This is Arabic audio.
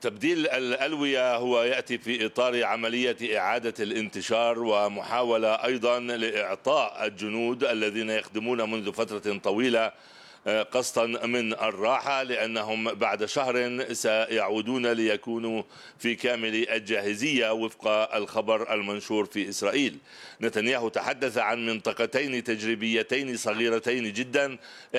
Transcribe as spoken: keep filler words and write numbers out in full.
تبديل الألوية هو يأتي في إطار عملية إعادة الانتشار ومحاولة أيضا لإعطاء الجنود الذين يخدمون منذ فترة طويلة قسطا من الراحة، لأنهم بعد شهر سيعودون ليكونوا في كامل الجاهزية وفق الخبر المنشور في إسرائيل. نتنياهو تحدث عن منطقتين تجريبيتين صغيرتين جدا